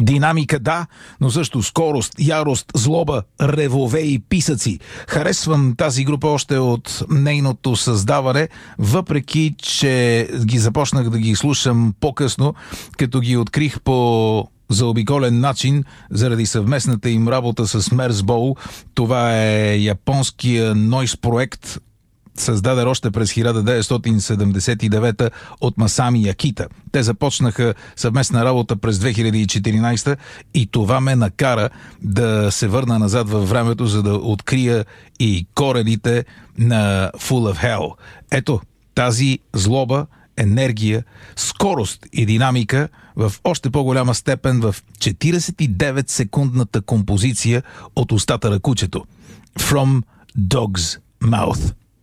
Динамика, да, но също скорост, ярост, злоба, ревове и писъци. Харесвам тази група още от нейното създаване, въпреки че ги започнах да ги слушам по-късно, като ги открих по заобиколен начин заради съвместната им работа с Мерсбоу. Това е японския нойз проект, създаден още през 1979 от Масами Акита. Те започнаха съвместна работа през 2014 и това ме накара да се върна назад във времето, за да открия и корените на Full of Hell. Ето, тази злоба, енергия, скорост и динамика в още по-голяма степен в 49-секундната композиция от устата на кучето. From Dog's Mouth.